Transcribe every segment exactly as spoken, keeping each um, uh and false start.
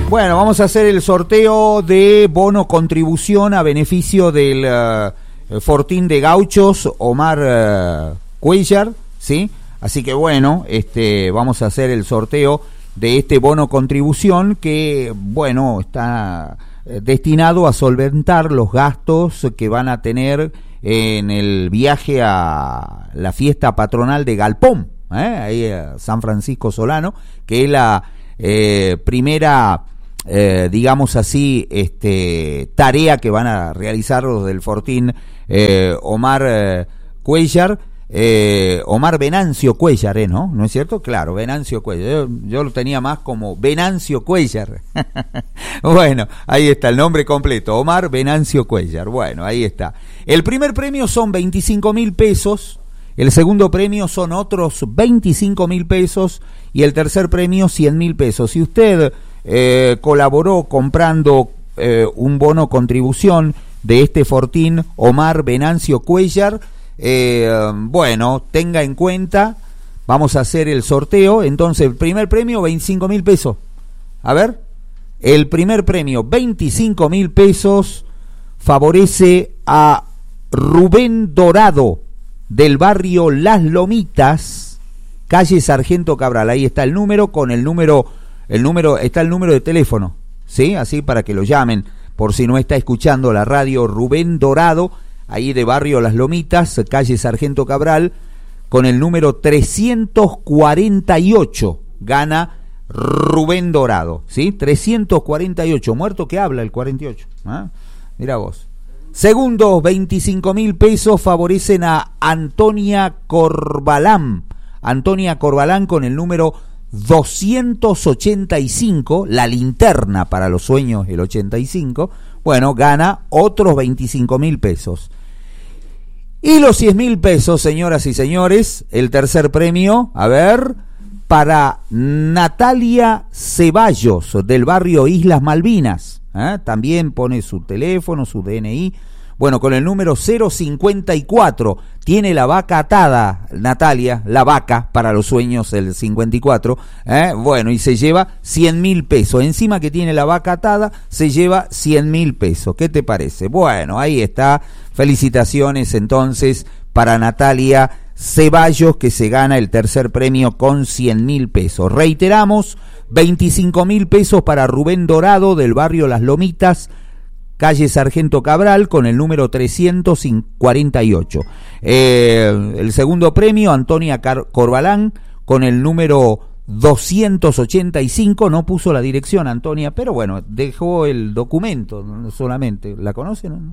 Bueno, vamos a hacer el sorteo de bono contribución a beneficio del uh, Fortín de Gauchos, Omar uh, Cuellar, ¿sí? Así que bueno, este, vamos a hacer el sorteo de este bono contribución que, bueno, está eh, destinado a solventar los gastos que van a tener en el viaje a la fiesta patronal de Galpón, ¿eh? Ahí a San Francisco Solano, que es la eh, primera... Eh, digamos así, este, tarea que van a realizar los del Fortín eh, Omar eh, Cuellar, eh, Omar Venancio Cuellar, ¿eh? ¿no? ¿No es cierto? Claro, Venancio Cuellar. Yo, yo lo tenía más como Venancio Cuellar. Bueno, ahí está el nombre completo, Omar Venancio Cuellar. Bueno, ahí está. El primer premio son veinticinco mil pesos. El segundo premio son otros veinticinco mil pesos y el tercer premio cien mil pesos. Si usted eh, colaboró comprando eh, un bono contribución de este Fortín Omar Venancio Cuellar, eh, bueno, tenga en cuenta, vamos a hacer el sorteo. Entonces, el primer premio, veinticinco mil pesos. A ver, el primer premio, veinticinco mil pesos, favorece a Rubén Dorado, del barrio Las Lomitas, calle Sargento Cabral. Ahí está el número, con el número, el número, está el número de teléfono, ¿sí? Así para que lo llamen, por si no está escuchando la radio. Rubén Dorado, ahí de barrio Las Lomitas, calle Sargento Cabral, con el número trescientos cuarenta y ocho, gana Rubén Dorado, ¿sí? trescientos cuarenta y ocho, muerto que habla el cuarenta y ocho, ¿ah? Mira vos. Segundo, veinticinco mil pesos favorecen a Antonia Corbalán. Antonia Corbalán con el número doscientos ochenta y cinco, la linterna para los sueños, el ochenta y cinco. Bueno, gana otros veinticinco mil pesos. Y los cien mil pesos, señoras y señores, el tercer premio, a ver, para Natalia Ceballos, del barrio Islas Malvinas. ¿Eh? También pone su teléfono, su D N I, bueno, con el número cero cincuenta y cuatro, tiene la vaca atada, Natalia, la vaca para los sueños, el cincuenta y cuatro, ¿eh? Bueno, y se lleva cien mil pesos, encima que tiene la vaca atada, se lleva cien mil pesos, ¿qué te parece? Bueno, ahí está, felicitaciones entonces para Natalia Ceballos, que se gana el tercer premio con cien mil pesos. Reiteramos, veinticinco mil pesos para Rubén Dorado, del barrio Las Lomitas, calle Sargento Cabral, con el número trescientos cuarenta y ocho. Eh, el segundo premio, Antonia Car- Corbalán, con el número doscientos ochenta y cinco, no puso la dirección Antonia, pero bueno, dejó el documento solamente. ¿La conocen o no?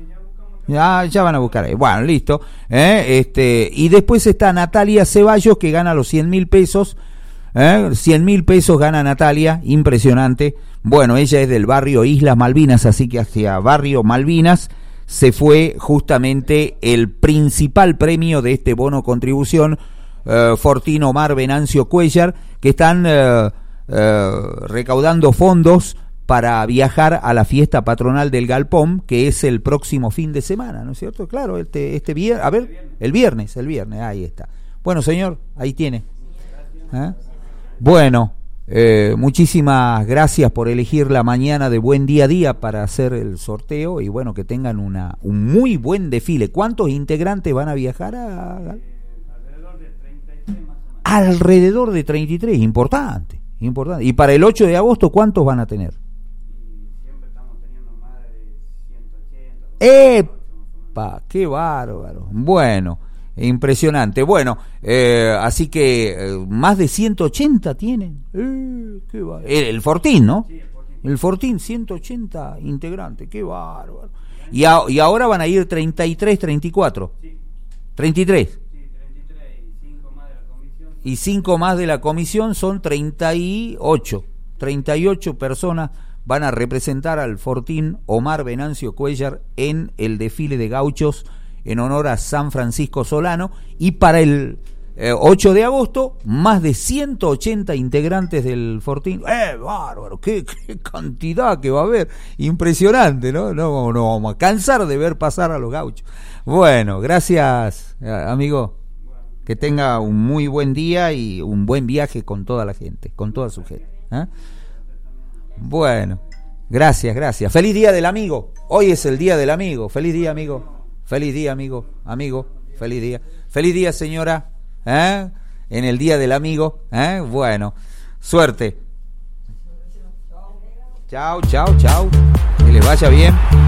Ya, ya van a buscar ahí. Bueno, listo. ¿Eh? Este, y después está Natalia Ceballos, que gana los cien mil pesos. ¿Eh? cien mil pesos gana Natalia, impresionante. Bueno, ella es del barrio Islas Malvinas, así que hacia barrio Malvinas se fue justamente el principal premio de este bono contribución, eh, Fortín Omar Venancio Cuellar, que están eh, eh, recaudando fondos para viajar a la fiesta patronal del Galpón, que es el próximo fin de semana, ¿no es cierto? Claro, este, este viernes, a ver, el viernes, el viernes, ahí está. Bueno, señor, ahí tiene. ¿Eh? Bueno, eh, muchísimas gracias por elegir la mañana de Buen Día a Día para hacer el sorteo, y bueno, que tengan una un muy buen desfile. ¿Cuántos integrantes van a viajar a, a... Alrededor de treinta y tres más o menos. Alrededor de treinta y tres, importante, importante. Y para el ocho de agosto, ¿cuántos van a tener? Y siempre estamos teniendo más de ciento ochenta. ¡Epa! ¡Qué bárbaro! Bueno, impresionante. Bueno, eh, así que eh, más de ciento ochenta tienen. Eh, qué bárbaro. El, el Fortín, ¿no? Sí, el Fortín. El Fortín, ciento ochenta integrantes. Qué bárbaro. Y, a, y ahora van a ir treinta y tres, treinta y cuatro. Sí. treinta y tres. Sí, treinta y tres y cinco más de la comisión. Y cinco más de la comisión son treinta y ocho. treinta y ocho personas van a representar al Fortín Omar Venancio Cuellar en el desfile de gauchos en honor a San Francisco Solano. Y para el eh, ocho de agosto, más de ciento ochenta integrantes del Fortín. ¡Eh, bárbaro! Qué, ¡Qué cantidad que va a haber! Impresionante, ¿no? No, no vamos a cansar de ver pasar a los gauchos. Bueno, gracias, amigo. Que tenga un muy buen día y un buen viaje con toda la gente, con toda su gente. ¿Eh? Bueno, gracias, gracias. Feliz día del amigo. Hoy es el día del amigo. Feliz día, amigo. Feliz día, amigo. Amigo, feliz día. Feliz día, señora. ¿Eh? En el día del amigo. ¿Eh? Bueno, suerte. Chao, chao, chao. Que les vaya bien.